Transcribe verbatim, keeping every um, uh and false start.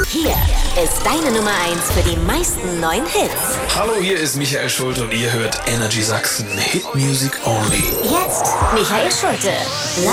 Hier ist deine Nummer eins für die meisten neuen Hits. Hallo, hier ist Michael Schulte und ihr hört Energy Sachsen. Hit Music Only. Jetzt Michael Schulte.